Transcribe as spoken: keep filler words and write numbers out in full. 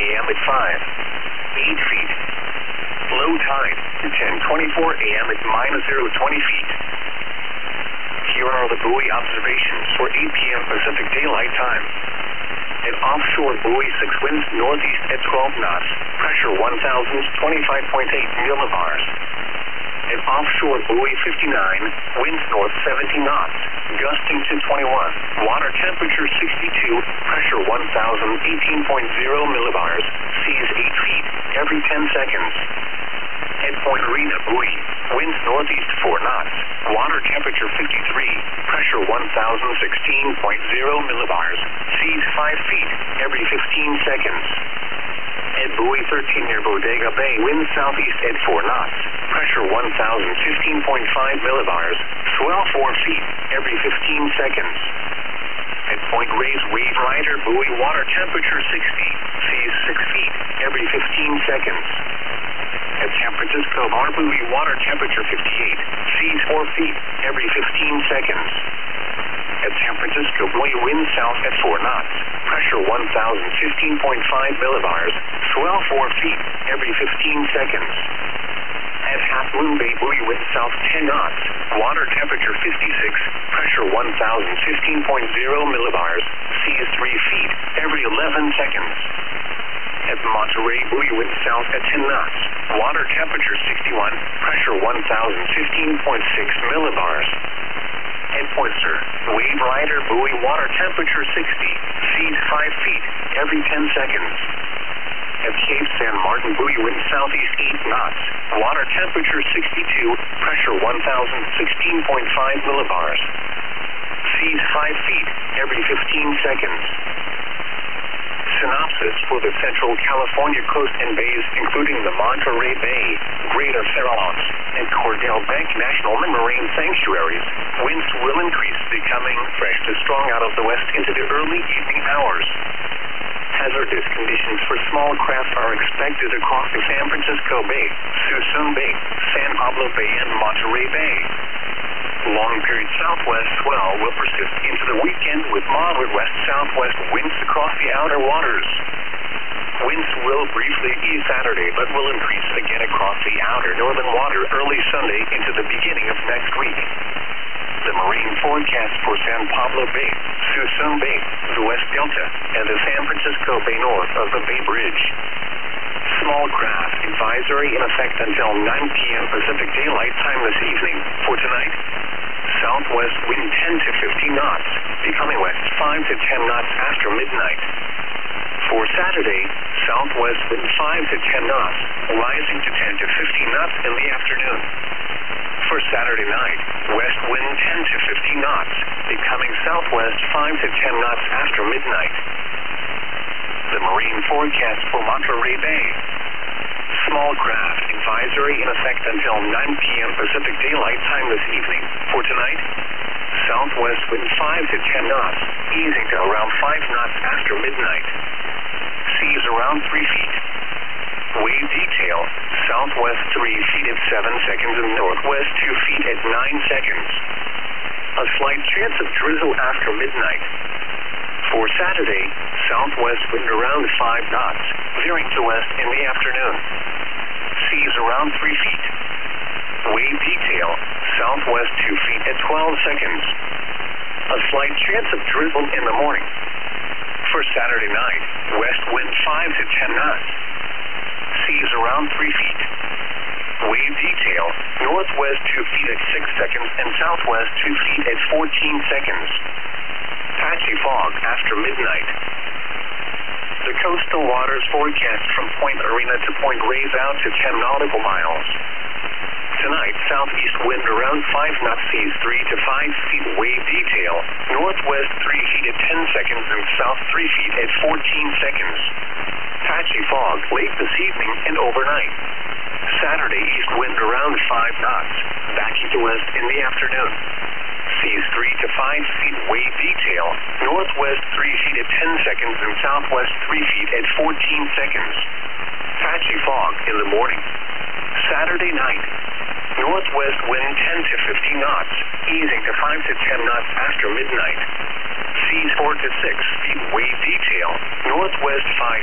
m at five, eight feet. Low tide, ten twenty-four a m at minus zero, twenty feet. Here are the buoy observations for eight p m Pacific Daylight Time. An offshore buoy, six winds northeast at twelve knots, pressure one thousand twenty-five point eight millibars. An offshore buoy, fifty-nine, winds north seventy knots, gusting to twenty-one, water temperature sixty-two, pressure one thousand eighteen point zero millibars, seas eight feet every ten seconds. At Point Arena buoy, winds northeast four knots, water temperature fifty-three, pressure one thousand sixteen point zero millibars, seas five feet every fifteen seconds. At buoy thirteen near Bodega Bay, winds southeast at four knots, pressure one thousand fifteen point five millibars, swell four feet every fifteen seconds. At Point Reyes Wave Rider buoy, water temperature sixty, seas six feet every fifteen seconds. At San Francisco Bar buoy, water temperature fifty-eight, seas four feet every fifteen seconds. At San Francisco buoy, wind south at four knots, pressure one thousand fifteen point five millibars, swell four feet every fifteen seconds. At Half Moon Bay buoy, wind south ten knots, water temperature fifty-six, pressure one thousand fifteen point zero millibars, seas three feet every eleven seconds. At Monterey buoy, wind south at ten knots, water temperature sixty-one, pressure one thousand fifteen point six millibars. At Pointer, Wave Rider buoy, water temperature sixty, seas five feet every ten seconds. At Cape San Martin buoy, wind southeast eight knots, water temperature sixty-two, pressure one thousand sixteen point five millibars. Seas five feet every fifteen seconds. Synopsis for the Central California coast and bays, including the Monterey Bay, Greater Farallones, and Cordell Bank National Marine Sanctuaries. Winds will increase, becoming fresh to strong out of the west into the early evening hours. Hazardous conditions for small craft are expected across the San Francisco Bay, Suisun Bay, San Pablo Bay, and Monterey Bay. Long-period southwest swell will persist into the weekend with moderate west-southwest winds across the outer waters. Winds will briefly ease Saturday, but will increase again across the outer northern water early Sunday into the beginning of next week. The marine forecast for San Pablo Bay, Suisun Bay, the West Delta, and the San Francisco Bay north of the Bay Bridge. Small craft advisory in effect until nine p m Pacific Daylight Time this evening. For tonight, southwest wind ten to fifteen knots, becoming west five to ten knots after midnight. For Saturday, southwest wind five to ten knots, rising to ten to fifteen knots in the afternoon. For Saturday night, west wind ten to fifteen knots, becoming southwest five to ten knots after midnight. The marine forecast for Monterey Bay. Small craft advisory in effect until nine p m Pacific Daylight Time this evening. For tonight, southwest wind five to ten knots, easing to around five knots after midnight. Seas around three feet. Wave detail, southwest three feet at seven seconds and northwest two feet at nine seconds. A slight chance of drizzle after midnight. For Saturday, southwest wind around five knots, veering to west in the afternoon. Seas around three feet. Wave detail, southwest two feet at twelve seconds. A slight chance of drizzle in the morning. For Saturday night, west wind five to ten knots. Seas around three feet. Wave detail, northwest two feet at six seconds and southwest two feet at fourteen seconds. Patchy fog after midnight. The coastal waters forecast from Point Arena to Point Reyes out to ten nautical miles. Tonight, southeast wind around five knots, seas three to five feet. Wave detail, northwest three feet at ten seconds and south three feet at fourteen seconds. Patchy fog late this evening and overnight. Saturday, east wind around five knots, backing to west in the afternoon. Seas three to five feet. Wave detail, northwest three feet at ten seconds and southwest three feet at fourteen seconds. Patchy fog in the morning. Saturday night, northwest wind ten to fifteen knots, easing to five to ten knots after midnight. Seas four to six feet. Wave detail, northwest five